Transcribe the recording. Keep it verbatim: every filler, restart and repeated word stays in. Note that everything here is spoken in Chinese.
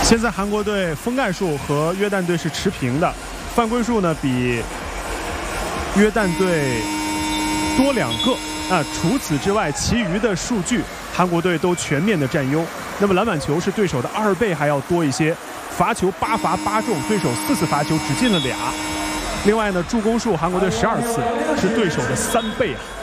现在韩国队封盖数和约旦队是持平的，犯规数呢比约旦队多两个。啊，除此之外，其余的数据韩国队都全面的占优。那么篮板球是对手的二倍还要多一些，罚球八罚八中，对手四次罚球只进了俩。另外呢，助攻数韩国队十二次，是对手的三倍啊。